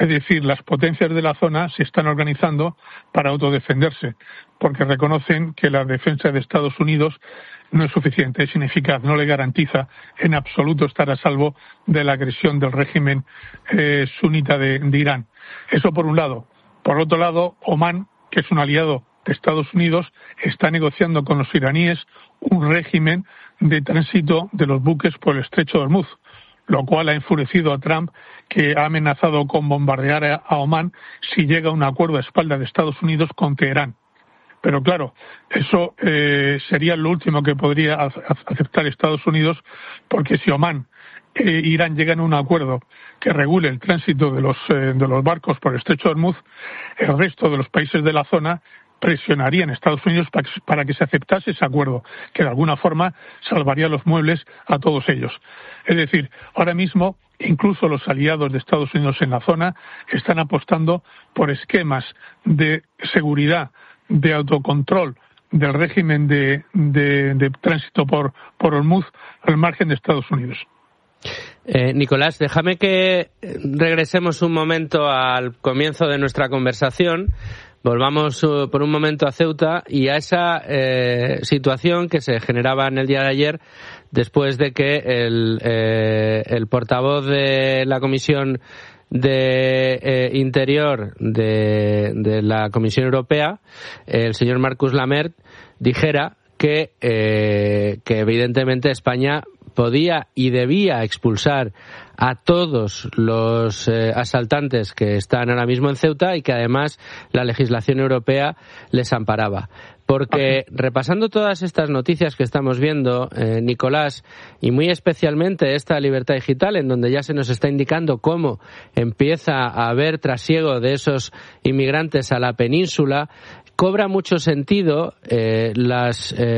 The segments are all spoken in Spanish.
Es decir, las potencias de la zona se están organizando para autodefenderse, porque reconocen que la defensa de Estados Unidos no es suficiente, es ineficaz, no le garantiza en absoluto estar a salvo de la agresión del régimen sunita de Irán. Eso por un lado. Por otro lado, Omán, que es un aliado de Estados Unidos, está negociando con los iraníes un régimen de tránsito de los buques por el estrecho de Hormuz, lo cual ha enfurecido a Trump, que ha amenazado con bombardear a Omán si llega a un acuerdo a espaldas de Estados Unidos con Teherán. Pero claro, eso sería lo último que podría aceptar Estados Unidos, porque si Omán e Irán llegan a un acuerdo que regule el tránsito de los barcos por el estrecho de Hormuz, el resto de los países de la zona presionarían a Estados Unidos para que se aceptase ese acuerdo, que de alguna forma salvaría los muebles a todos ellos. Es decir, ahora mismo incluso los aliados de Estados Unidos en la zona están apostando por esquemas de seguridad, de autocontrol del régimen de tránsito por Hormuz al margen de Estados Unidos. Nicolás, déjame que regresemos un momento al comienzo de nuestra conversación. Volvamos por un momento a Ceuta y a esa situación que se generaba en el día de ayer después de que el portavoz de la Comisión de Interior de la Comisión Europea, el señor Marcus Lamert, dijera que evidentemente España podía y debía expulsar a todos los asaltantes que están ahora mismo en Ceuta y que además la legislación europea les amparaba. Porque repasando todas estas noticias que estamos viendo, Nicolás, y muy especialmente esta Libertad Digital, en donde ya se nos está indicando cómo empieza a haber trasiego de esos inmigrantes a la península, cobra mucho sentido la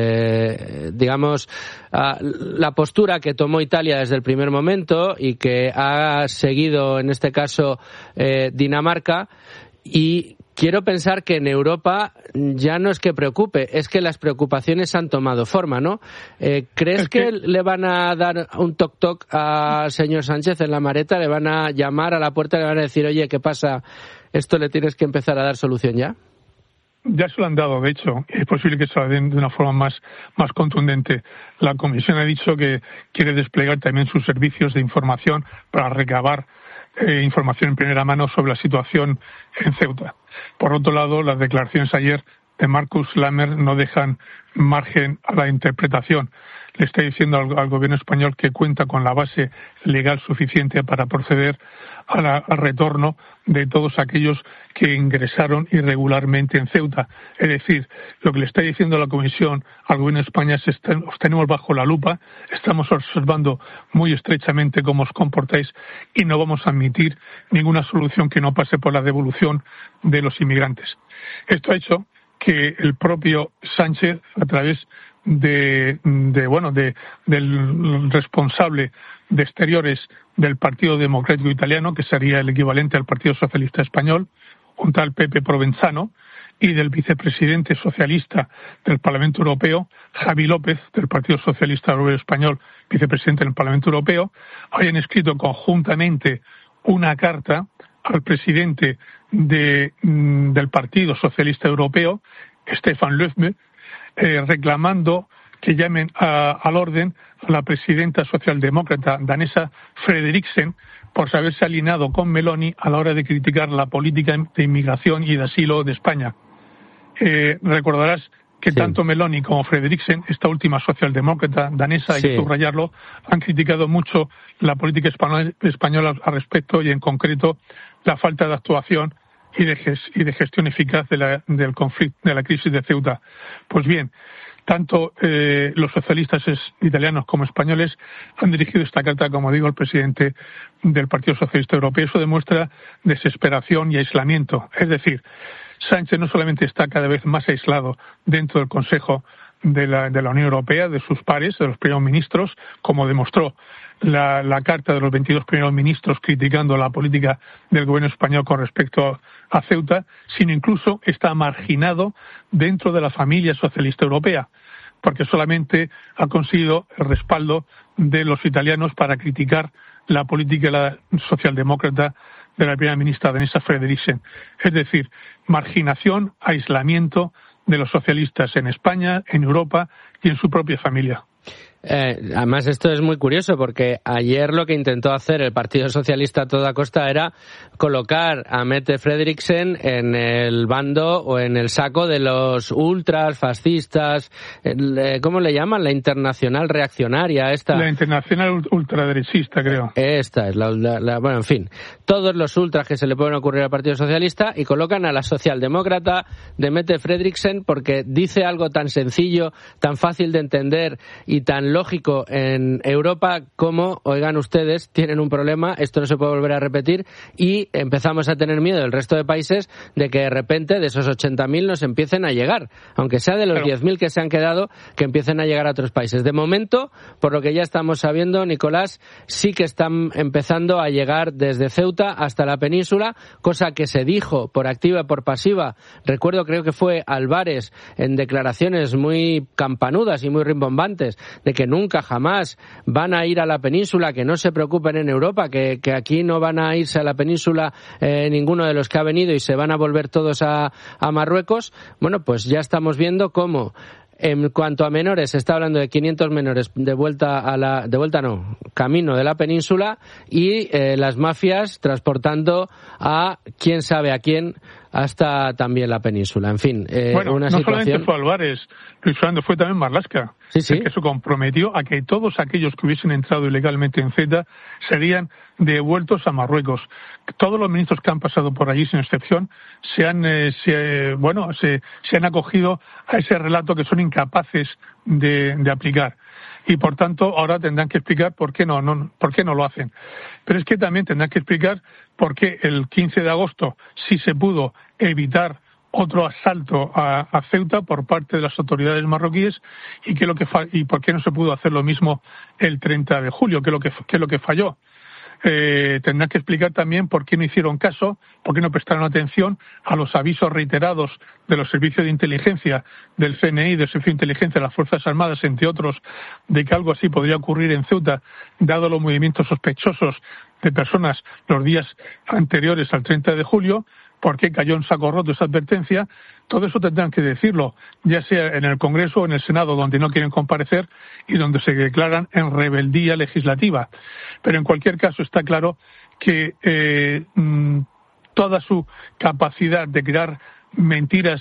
postura que tomó Italia desde el primer momento y que ha seguido en este caso Dinamarca, y quiero pensar que en Europa ya no es que preocupe, es que las preocupaciones han tomado forma, ¿no? ¿Crees que le van a dar un toc-toc al señor Sánchez en la Mareta? ¿Le van a llamar a la puerta y le van a decir, oye, ¿qué pasa? ¿Esto le tienes que empezar a dar solución ya? Ya se lo han dado, de hecho, es posible que se lo den de una forma más contundente. La Comisión ha dicho que quiere desplegar también sus servicios de información para recabar información en primera mano sobre la situación en Ceuta. Por otro lado, las declaraciones ayer de Marcus Lamert no dejan margen a la interpretación. Le está diciendo al gobierno español que cuenta con la base legal suficiente para proceder al retorno de todos aquellos que ingresaron irregularmente en Ceuta. Es decir, lo que le está diciendo la Comisión al gobierno de España es: os tenemos bajo la lupa, estamos observando muy estrechamente cómo os comportáis y no vamos a admitir ninguna solución que no pase por la devolución de los inmigrantes. Esto ha hecho que el propio Sánchez, a través del responsable de Exteriores del Partido Democrático Italiano, que sería el equivalente al Partido Socialista Español, un tal Pepe Provenzano, y del vicepresidente socialista del Parlamento Europeo, Javi López, del Partido Socialista Obrero Español, vicepresidente del Parlamento Europeo, hayan escrito conjuntamente una carta al presidente del Partido Socialista Europeo, Stefan Löfven, reclamando que llamen al orden a la presidenta socialdemócrata danesa Frederiksen por haberse alineado con Meloni a la hora de criticar la política de inmigración y de asilo de España. Recordarás que tanto Meloni como Frederiksen, esta última socialdemócrata danesa, hay que subrayarlo, han criticado mucho la política española al respecto, y en concreto la falta de actuación y de gestión eficaz del conflicto, de la crisis de Ceuta. Pues bien, tanto los socialistas italianos como españoles han dirigido esta carta, como digo, al presidente del Partido Socialista Europeo. Eso demuestra desesperación y aislamiento. Es decir, Sánchez no solamente está cada vez más aislado dentro del Consejo de la Unión Europea, de sus pares, de los primeros ministros, como demostró la carta de los 22 primeros ministros criticando la política del gobierno español con respecto a Ceuta, sino incluso está marginado dentro de la familia socialista europea, porque solamente ha conseguido el respaldo de los italianos para criticar la política socialdemócrata de la primera ministra danesa Frederiksen. Es decir, marginación, aislamiento de los socialistas en España, en Europa y en su propia familia. Además, esto es muy curioso porque ayer lo que intentó hacer el Partido Socialista a toda costa era colocar a Mette Frederiksen en el bando o en el saco de los ultras, fascistas, ¿cómo le llaman? La internacional reaccionaria esta. La internacional ultraderechista, creo. Esta es bueno, en fin, todos los ultras que se le pueden ocurrir al Partido Socialista y colocan a la socialdemócrata de Mette Frederiksen porque dice algo tan sencillo, tan fácil de entender y tan lógico en Europa como, oigan ustedes, tienen un problema, esto no se puede volver a repetir, y empezamos a tener miedo del resto de países de que de repente de esos 80.000 nos empiecen a llegar, aunque sea de los 10.000 que se han quedado, que empiecen a llegar a otros países. De momento, por lo que ya estamos sabiendo, Nicolás, sí que están empezando a llegar desde Ceuta hasta la península, cosa que se dijo por activa y por pasiva. Recuerdo, creo que fue Álvarez, en declaraciones muy campanudas y muy rimbombantes, de que nunca jamás van a ir a la península, que no se preocupen en Europa, que aquí no van a irse a la península ninguno de los que ha venido y se van a volver todos a Marruecos. Bueno, pues ya estamos viendo cómo en cuanto a menores, se está hablando de 500 menores camino de la península y las mafias transportando a quién sabe a quién hasta también la península. En fin, una situación... No solamente fue Álvarez, Luis Fernando, fue también Marlaska, sí. que se comprometió a que todos aquellos que hubiesen entrado ilegalmente en Ceuta serían devueltos a Marruecos. Todos los ministros que han pasado por allí, sin excepción, se han acogido a ese relato que son incapaces de aplicar. Y por tanto ahora tendrán que explicar por qué no lo hacen. Pero es que también tendrán que explicar por qué el 15 de agosto sí se pudo evitar otro asalto a Ceuta por parte de las autoridades marroquíes y por qué no se pudo hacer lo mismo el 30 de julio, que es lo que falló. Tendrán que explicar también por qué no hicieron caso, por qué no prestaron atención a los avisos reiterados de los servicios de inteligencia, del CNI, del Servicio de Inteligencia de las Fuerzas Armadas, entre otros, de que algo así podría ocurrir en Ceuta, dado los movimientos sospechosos de personas los días anteriores al 30 de julio, por qué cayó en saco roto esa advertencia. Todo eso tendrán que decirlo, ya sea en el Congreso o en el Senado, donde no quieren comparecer y donde se declaran en rebeldía legislativa. Pero en cualquier caso está claro que toda su capacidad de crear mentiras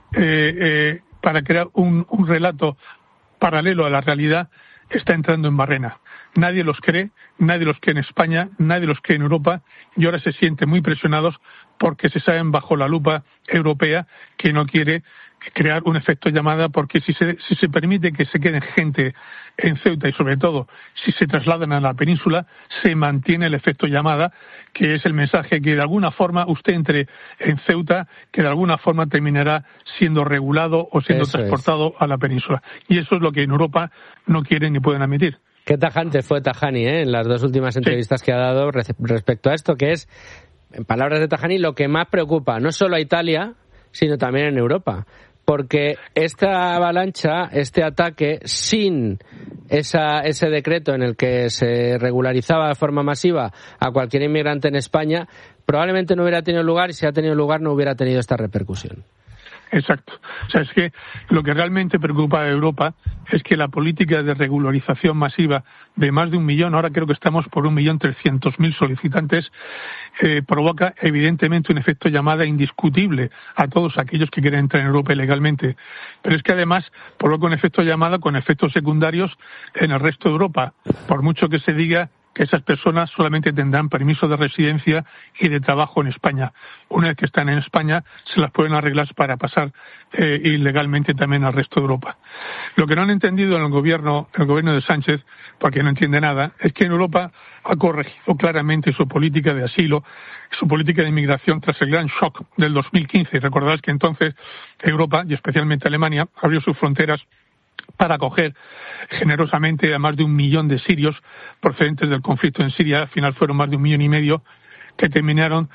para crear un relato paralelo a la realidad está entrando en barrena. Nadie los cree, nadie los cree en España, nadie los cree en Europa y ahora se sienten muy presionados porque se saben bajo la lupa europea que no quiere crear un efecto llamada, porque si se permite que se queden gente en Ceuta y sobre todo si se trasladan a la península, se mantiene el efecto llamada, que es el mensaje que de alguna forma usted entre en Ceuta, que de alguna forma terminará siendo regulado o siendo transportado a la península. Y eso es lo que en Europa no quieren ni pueden admitir. Qué tajante fue Tajani en las dos últimas entrevistas que ha dado respecto a esto, que es, en palabras de Tajani, lo que más preocupa no solo a Italia, sino también en Europa. Porque esta avalancha, este ataque, sin ese decreto en el que se regularizaba de forma masiva a cualquier inmigrante en España, probablemente no hubiera tenido lugar, y si ha tenido lugar no hubiera tenido esta repercusión. Exacto. O sea, es que lo que realmente preocupa a Europa es que la política de regularización masiva de más de 1 millón, ahora creo que estamos por 1.300.000 solicitantes, provoca evidentemente un efecto llamada indiscutible a todos aquellos que quieren entrar en Europa ilegalmente. Pero es que además provoca un efecto llamada con efectos secundarios en el resto de Europa. Por mucho que se diga que esas personas solamente tendrán permiso de residencia y de trabajo en España. Una vez que están en España, se las pueden arreglar para pasar ilegalmente también al resto de Europa. Lo que no han entendido en el gobierno de Sánchez, porque no entiende nada, es que en Europa ha corregido claramente su política de asilo, su política de inmigración tras el gran shock del 2015. Recordarás que entonces Europa, y especialmente Alemania, abrió sus fronteras para acoger generosamente a más de 1 millón de sirios procedentes del conflicto en Siria. Al final fueron más de 1,5 millones que terminaron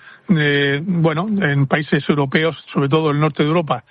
en países europeos, sobre todo el norte de Europa.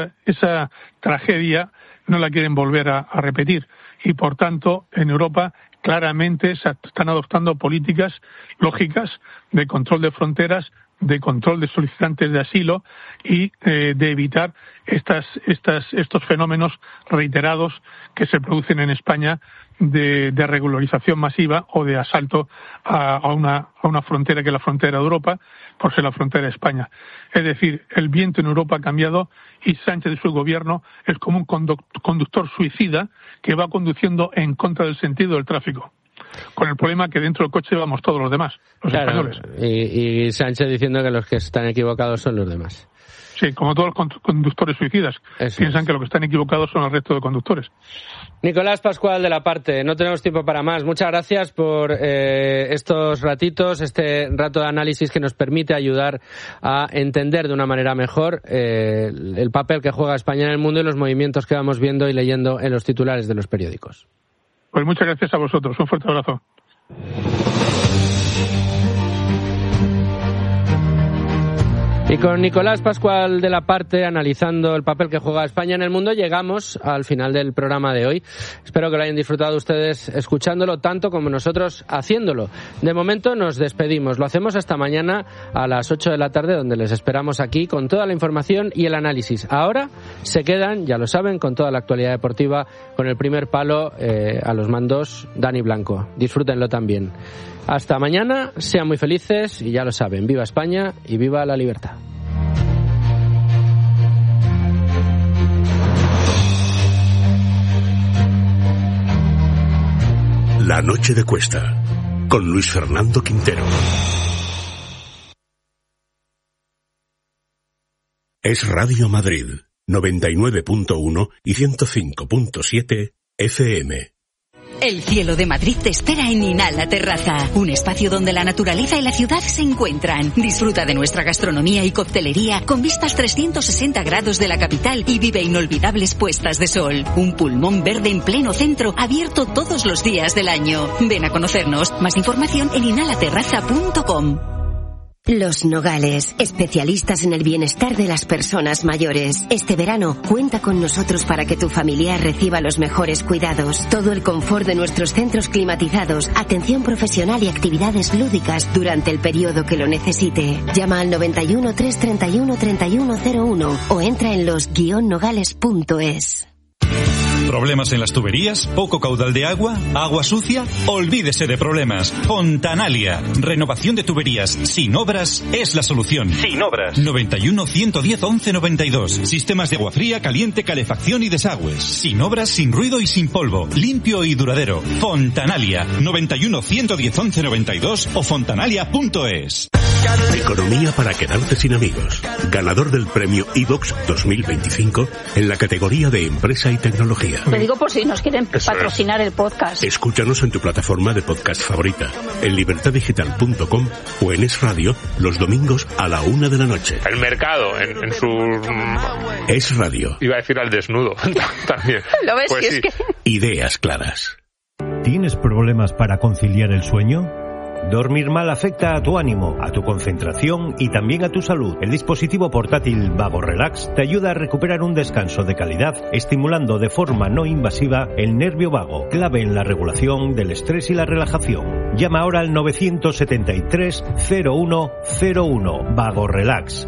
Esa tragedia no la quieren volver a repetir y por tanto en Europa claramente se están adoptando políticas lógicas de control de fronteras, de control de solicitantes de asilo y de evitar estos fenómenos reiterados que se producen en España de regularización masiva o de asalto a una frontera que es la frontera de Europa por ser la frontera de España. Es decir, el viento en Europa ha cambiado y Sánchez y su gobierno es como un conductor suicida que va conduciendo en contra del sentido del tráfico. Con el problema que dentro del coche vamos todos los demás, los españoles. Y Sánchez diciendo que los que están equivocados son los demás. Sí, como todos los conductores suicidas. Piensan que los que están equivocados son el resto de conductores. Nicolás Pascual de la Parte, no tenemos tiempo para más. Muchas gracias por estos ratitos, este rato de análisis que nos permite ayudar a entender de una manera mejor el papel que juega España en el mundo y los movimientos que vamos viendo y leyendo en los titulares de los periódicos. Pues muchas gracias a vosotros. Un fuerte abrazo. Y con Nicolás Pascual de la Parte analizando el papel que juega España en el mundo, llegamos al final del programa de hoy. Espero que lo hayan disfrutado ustedes escuchándolo tanto como nosotros haciéndolo. De momento nos despedimos. Lo hacemos hasta mañana a las 8 de la tarde, donde les esperamos aquí con toda la información y el análisis. Ahora se quedan, ya lo saben, con toda la actualidad deportiva, con el primer palo a los mandos Dani Blanco. Disfrútenlo también. Hasta mañana, sean muy felices y ya lo saben, viva España y viva la libertad. La noche de Cuesta, con Luis Fernando Quintero. Es Radio Madrid, 99.1 y 105.7 FM. El cielo de Madrid te espera en Inhala Terraza, un espacio donde la naturaleza y la ciudad se encuentran. Disfruta de nuestra gastronomía y coctelería con vistas 360 grados de la capital y vive inolvidables puestas de sol. Un pulmón verde en pleno centro, abierto todos los días del año. Ven a conocernos. Más información en inhalaterraza.com. Los Nogales, especialistas en el bienestar de las personas mayores. Este verano, cuenta con nosotros para que tu familiar reciba los mejores cuidados. Todo el confort de nuestros centros climatizados, atención profesional y actividades lúdicas durante el periodo que lo necesite. Llama al 91 331 3101 o entra en los-nogales.es. ¿Problemas en las tuberías? ¿Poco caudal de agua? ¿Agua sucia? Olvídese de problemas. Fontanalia. Renovación de tuberías sin obras es la solución. Sin obras. 91 110 11 92. Sistemas de agua fría, caliente, calefacción y desagües. Sin obras, sin ruido y sin polvo. Limpio y duradero. Fontanalia. 91 110 11 92 o fontanalia.es. Economía para quedarte sin amigos. Ganador del premio iVox 2025 en la categoría de Empresa y Tecnología. Te digo por si nos quieren patrocinar el podcast. Escúchanos en tu plataforma de podcast favorita, en libertadigital.com o en Es Radio los domingos a la 1 de la noche. El mercado en su... Es Radio. Iba a decir al desnudo también. ¿Lo ves? Pues sí. Es que... Ideas claras. ¿Tienes problemas para conciliar el sueño? Dormir mal afecta a tu ánimo, a tu concentración y también a tu salud. El dispositivo portátil Vago Relax te ayuda a recuperar un descanso de calidad, estimulando de forma no invasiva el nervio vago, clave en la regulación del estrés y la relajación. Llama ahora al 973 0101. Vago Relax,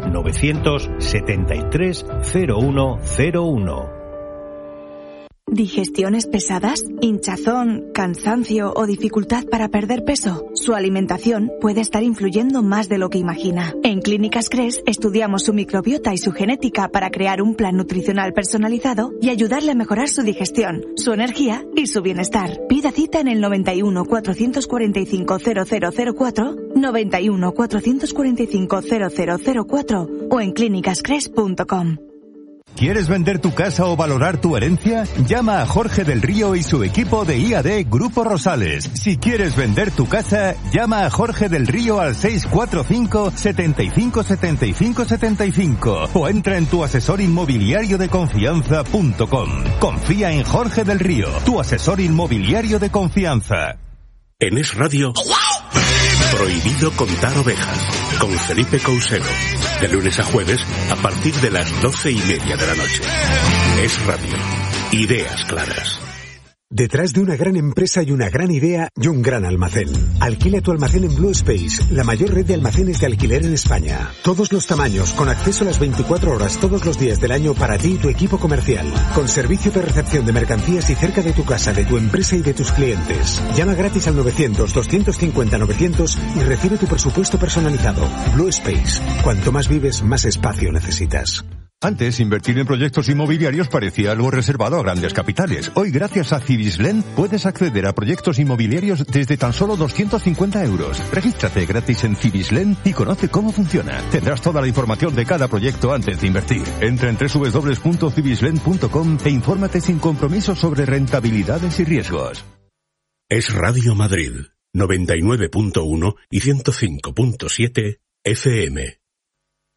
973 0101. ¿Digestiones pesadas? ¿Hinchazón, cansancio o dificultad para perder peso? Su alimentación puede estar influyendo más de lo que imagina. En Clínicas Cres estudiamos su microbiota y su genética para crear un plan nutricional personalizado y ayudarle a mejorar su digestión, su energía y su bienestar. Pida cita en el 91 445 0004, 91 445 0004 o en clínicascres.com. ¿Quieres vender tu casa o valorar tu herencia? Llama a Jorge del Río y su equipo de IAD Grupo Rosales. Si quieres vender tu casa, llama a Jorge del Río al 645 75 75 75 o entra en tuasesorinmobiliariodeconfianza.com. Confía en Jorge del Río, tu asesor inmobiliario de confianza. En Es Radio, Prohibido contar ovejas, con Felipe Couselo, de lunes a jueves a partir de las 12:30 de la noche. Es Radio, ideas claras. Detrás de una gran empresa hay una gran idea y un gran almacén. Alquila tu almacén en Blue Space, la mayor red de almacenes de alquiler en España. Todos los tamaños, con acceso a las 24 horas todos los días del año para ti y tu equipo comercial. Con servicio de recepción de mercancías y cerca de tu casa, de tu empresa y de tus clientes. Llama gratis al 900-250-900 y recibe tu presupuesto personalizado. Blue Space. Cuanto más vives, más espacio necesitas. Antes, invertir en proyectos inmobiliarios parecía algo reservado a grandes capitales. Hoy, gracias a Cibislen, puedes acceder a proyectos inmobiliarios desde tan solo 250 euros. Regístrate gratis en Cibislen y conoce cómo funciona. Tendrás toda la información de cada proyecto antes de invertir. Entra en www.cibislen.com e infórmate sin compromiso sobre rentabilidades y riesgos. Es Radio Madrid, 99.1 y 105.7 FM.